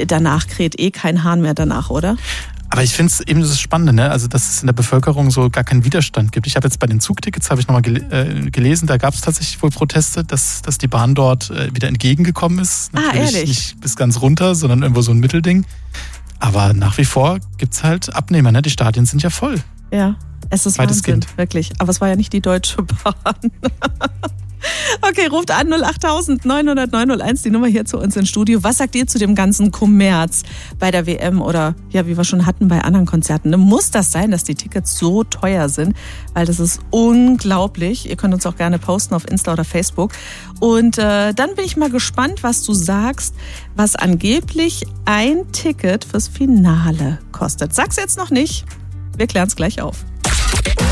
danach kräht kein Hahn mehr danach, oder? Aber ich finde es eben das Spannende, ne? Also dass es in der Bevölkerung so gar keinen Widerstand gibt. Ich habe jetzt bei den Zugtickets, habe ich nochmal gelesen, da gab es tatsächlich wohl Proteste, dass die Bahn dort wieder entgegengekommen ist. Natürlich ehrlich? nicht bis ganz runter, sondern irgendwo so ein Mittelding. Aber nach wie vor gibt es halt Abnehmer, ne? Die Stadien sind ja voll. Ja, es ist Wahnsinn, wirklich. Aber es war ja nicht die Deutsche Bahn. Okay, ruft an 08000 900 901, die Nummer hier zu uns ins Studio. Was sagt ihr zu dem ganzen Kommerz bei der WM oder ja, wie wir schon hatten bei anderen Konzerten? Muss das sein, dass die Tickets so teuer sind? Weil das ist unglaublich. Ihr könnt uns auch gerne posten auf Insta oder Facebook. Und dann bin ich mal gespannt, was du sagst, was angeblich ein Ticket fürs Finale kostet. Sag's jetzt noch nicht. Wir klären es gleich auf.